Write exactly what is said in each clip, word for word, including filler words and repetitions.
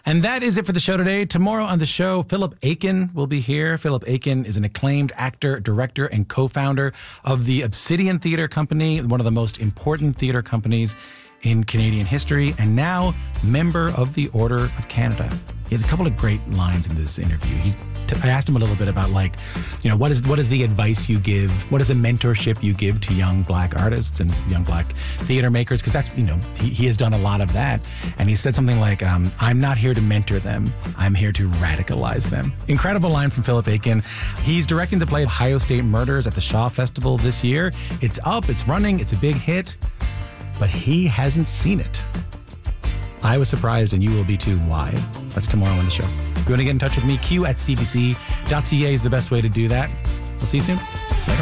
And that is it for the show today. Tomorrow on the show, Philip Aiken will be here. Philip Aiken is an acclaimed actor, director, and co-founder of the Obsidian Theatre Company, one of the most important theatre companies in Canadian history, and now member of the Order of Canada. He has a couple of great lines in this interview. He, I asked him a little bit about, like, you know, what is what is the advice you give? What is the mentorship you give to young Black artists and young Black theater makers? Because that's, you know, he, he has done a lot of that. And he said something like, um, I'm not here to mentor them. I'm here to radicalize them. Incredible line from Philip Aiken. He's directing the play Ohio State Murders at the Shaw Festival this year. It's up, it's running, it's a big hit, but he hasn't seen it. I was surprised, and you will be too. Why? That's tomorrow on the show. If you want to get in touch with me, q at c b c dot c a is the best way to do that. We'll see you soon. Later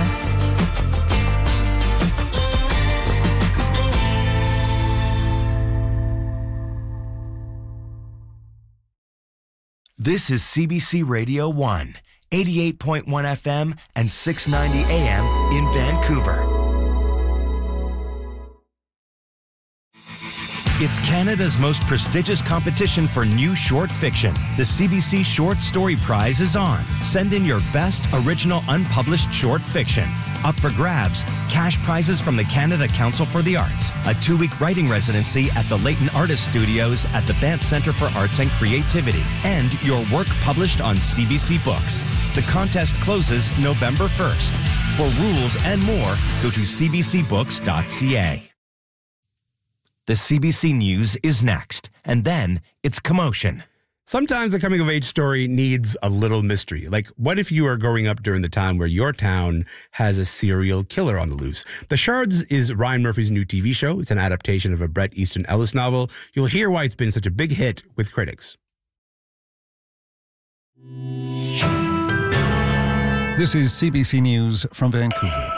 on. This is C B C Radio one, eighty-eight point one F M and six ninety A M in Vancouver. It's Canada's most prestigious competition for new short fiction. The C B C Short Story Prize is on. Send in your best original unpublished short fiction. Up for grabs, cash prizes from the Canada Council for the Arts, a two-week writing residency at the Leighton Artist Studios at the Banff Centre for Arts and Creativity, and your work published on C B C Books. The contest closes November first. For rules and more, go to c b c books dot c a. The C B C News is next, and then it's Commotion. Sometimes the coming-of-age story needs a little mystery. Like, what if you are growing up during the time where your town has a serial killer on the loose? The Shards is Ryan Murphy's new T V show. It's an adaptation of a Bret Easton Ellis novel. You'll hear why it's been such a big hit with critics. This is C B C News from Vancouver.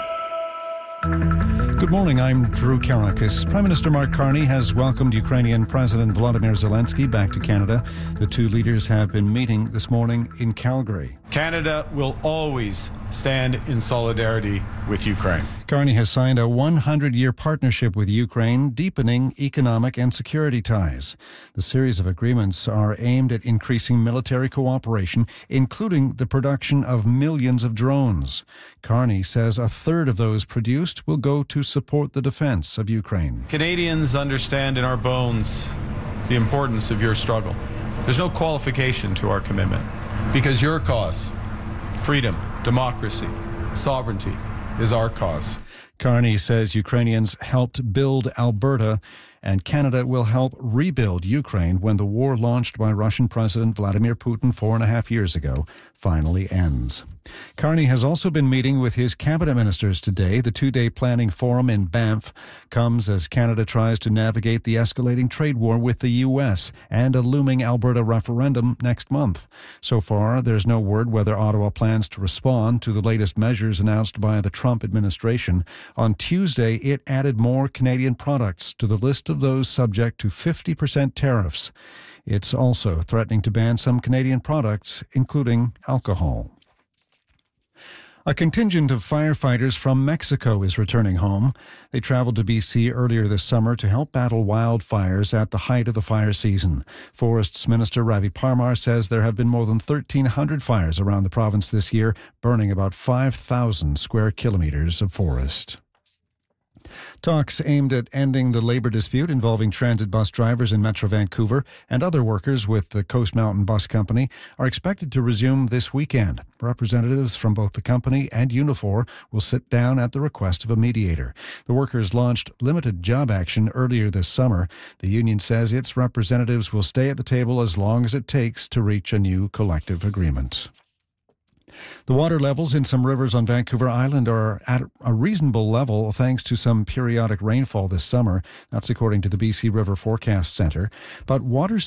Good morning, I'm Drew Karakis. Prime Minister Mark Carney has welcomed Ukrainian President Volodymyr Zelensky back to Canada. The two leaders have been meeting this morning in Calgary. Canada will always stand in solidarity with Ukraine. Carney has signed a one hundred year partnership with Ukraine, deepening economic and security ties. The series of agreements are aimed at increasing military cooperation, including the production of millions of drones. Carney says a third of those produced will go to support the defense of Ukraine. Canadians understand in our bones the importance of your struggle. There's no qualification to our commitment, because your cause, freedom, democracy, sovereignty, is our cause. Carney says Ukrainians helped build Alberta, and Canada will help rebuild Ukraine when the war launched by Russian President Vladimir Putin four and a half years ago finally ends. Carney has also been meeting with his cabinet ministers today. The two-day planning forum in Banff comes as Canada tries to navigate the escalating trade war with the U S and a looming Alberta referendum next month. So far, there's no word whether Ottawa plans to respond to the latest measures announced by the Trump administration. On Tuesday, it added more Canadian products to the list of those subject to fifty percent tariffs. It's also threatening to ban some Canadian products, including alcohol. A contingent of firefighters from Mexico is returning home. They traveled to B C earlier this summer to help battle wildfires at the height of the fire season. Forests Minister Ravi Parmar says there have been more than thirteen hundred fires around the province this year, burning about five thousand square kilometres of forest. Talks aimed at ending the labour dispute involving transit bus drivers in Metro Vancouver and other workers with the Coast Mountain Bus Company are expected to resume this weekend. Representatives from both the company and Unifor will sit down at the request of a mediator. The workers launched limited job action earlier this summer. The union says its representatives will stay at the table as long as it takes to reach a new collective agreement. The water levels in some rivers on Vancouver Island are at a reasonable level thanks to some periodic rainfall this summer. That's according to the B C River Forecast Centre. But water